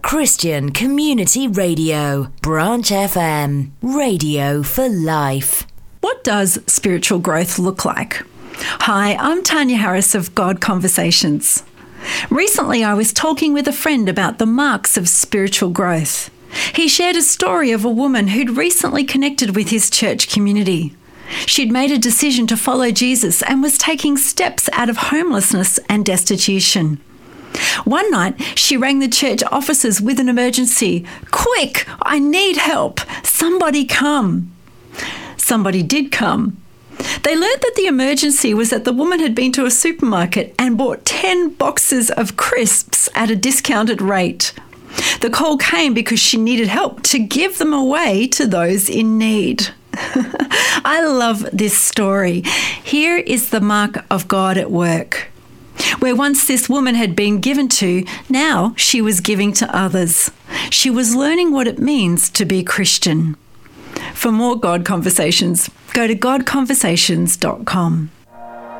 Christian Community Radio, Branch FM, radio for life. What does spiritual growth look like? Hi, I'm Tanya Harris of God Conversations. Recently, I was talking with a friend about the marks of spiritual growth. He shared a story of a woman who'd recently connected with his church community. She'd made a decision to follow Jesus and was taking steps out of homelessness and destitution. One night, she rang the church offices with an emergency. "Quick, I need help. Somebody come." Somebody did come. They learned that the emergency was that the woman had been to a supermarket and bought 10 boxes of crisps at a discounted rate. The call came because she needed help to give them away to those in need. I love this story. Here is the mark of God at work. Where once this woman had been given to, now she was giving to others. She was learning what it means to be Christian. For more God Conversations, go to godconversations.com.